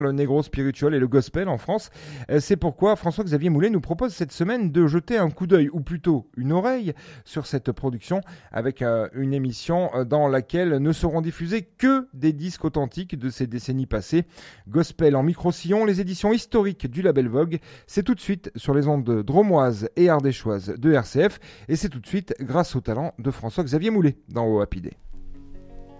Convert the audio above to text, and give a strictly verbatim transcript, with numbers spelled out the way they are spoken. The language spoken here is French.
le négro spirituel et le gospel en France. Euh, C'est pourquoi François-Xavier Moulet nous propose cette semaine de jeter un coup d'œil, ou plutôt une oreille, sur cette production avec euh, une émission euh, dans laquelle ne seront diffusés que des disques authentiques de ces décennies passées. Gospel en micro-sillon, les éditions historiques du label Vogue. C'est tout de suite sur les ondes dromoises et ardéchoises de R C F et c'est tout de suite grâce au talent de François-Xavier Moulet dans O A P I D.